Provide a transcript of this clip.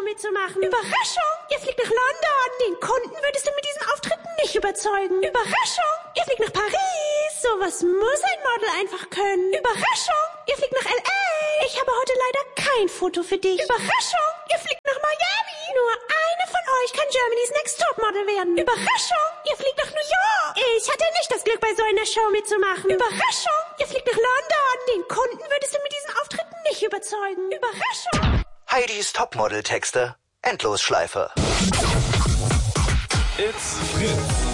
mitzumachen. Überraschung! Ihr fliegt nach London. Den Kunden würdest du mit diesem Auftritt nicht überzeugen. Überraschung! Ihr fliegt nach Paris. Sowas muss ein Model einfach können. Überraschung! Ihr fliegt nach L.A. Ich habe heute leider kein Foto für dich. Überraschung! Ihr fliegt nach Miami. Nur eine von euch kann Germany's Next Topmodel werden. Überraschung! Ihr fliegt nach New York. Ich hatte nicht das Glück, bei so einer Show mitzumachen. Überraschung! Ihr fliegt nach London. Den Kunden würdest du mit diesem Auftritt nicht überzeugen. Überraschung! Heidis Topmodel-Texte. Endlosschleife. It's Fritz.